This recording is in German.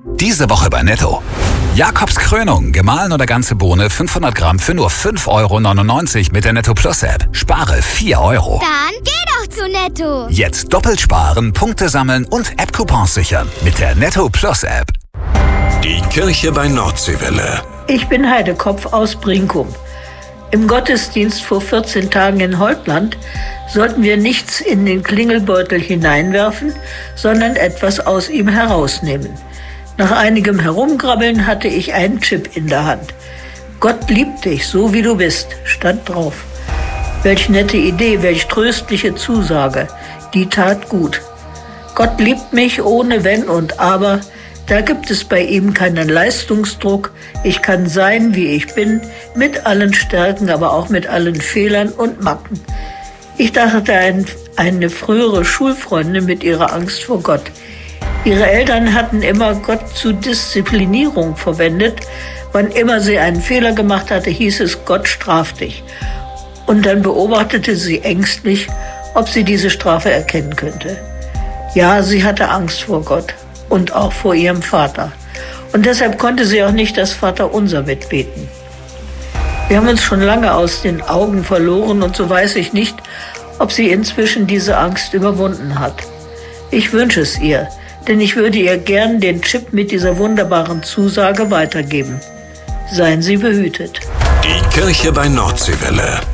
Diese Woche bei Netto. Jakobs Krönung, gemahlen oder ganze Bohne 500 Gramm für nur 5,99 € mit der Netto Plus App. Spare 4 €. Dann geh doch zu Netto. Jetzt doppelt sparen, Punkte sammeln und App-Coupons sichern mit der Netto Plus App. Die Kirche bei Nordseewelle. Ich bin Heidekopf aus Brinkum. Im Gottesdienst vor 14 Tagen in Holtland sollten wir nichts in den Klingelbeutel hineinwerfen, sondern etwas aus ihm herausnehmen. Nach einigem Herumgrabbeln hatte ich einen Chip in der Hand. Gott liebt dich, so wie du bist, stand drauf. Welch nette Idee, welch tröstliche Zusage. Die tat gut. Gott liebt mich ohne Wenn und Aber. Da gibt es bei ihm keinen Leistungsdruck. Ich kann sein, wie ich bin, mit allen Stärken, aber auch mit allen Fehlern und Macken. Ich dachte an eine frühere Schulfreundin mit ihrer Angst vor Gott. Ihre Eltern hatten immer Gott zur Disziplinierung verwendet. Wann immer sie einen Fehler gemacht hatte, hieß es, Gott straft dich. Und dann beobachtete sie ängstlich, ob sie diese Strafe erkennen könnte. Ja, sie hatte Angst vor Gott und auch vor ihrem Vater. Und deshalb konnte sie auch nicht das Vaterunser mitbeten. Wir haben uns schon lange aus den Augen verloren und so weiß ich nicht, ob sie inzwischen diese Angst überwunden hat. Ich wünsche es ihr, denn ich würde ihr gern den Chip mit dieser wunderbaren Zusage weitergeben. Seien Sie behütet. Die Kirche bei Nordseewelle.